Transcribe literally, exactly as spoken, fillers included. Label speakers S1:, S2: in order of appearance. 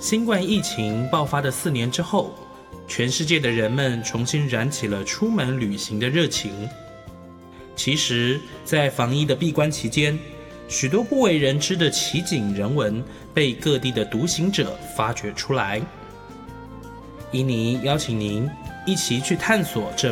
S1: 新冠疫情爆发的四年之后，全世界的人们重新燃起了出门旅行的热情。其实，在防疫的闭关期间，许多不为人知的奇景人文被各地的独行者发掘出来。伊妮邀请您一起去探索这